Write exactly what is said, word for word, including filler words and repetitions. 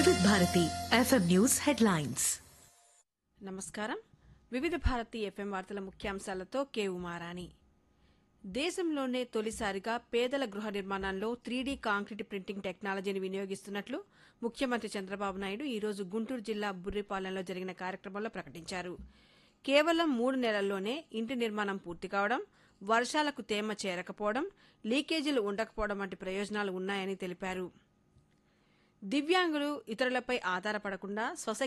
వివిధ Bharati FM news headlines. నమస్కారం. వివిధ భారతి ఎఫ్ఎం వార్తల ముఖ్యాంశాలతో కే ఉమారాణి. దేశంలోనే తొలిసారిగా పేదల గృహ నిర్మాణంలో త్రీడీ కాంక్రీట్ ప్రింటింగ్ టెక్నాలజీని వినియోగిస్తున్నట్లు ముఖ్యమంత్రి చంద్రబాబు నాయుడు ఈరోజు గుంటూరు జిల్లా బుర్రిపాలెంలో జరిగిన కార్యక్రమంలో ప్రకటించారు. కేవలం మూడు నెలల్లోనే ఇంటి నిర్మాణం పూర్తి కావడం, వర్షాలకు తేమ చేరకపోవడం, లీకేజీలు ఉండకపోవడం వంటి ప్రయోజనాలు ఉన్నాయని తెలిపారు. దివ్యాంగులు ఇతరులపై ఆధారపడకుండా స్వశక్తి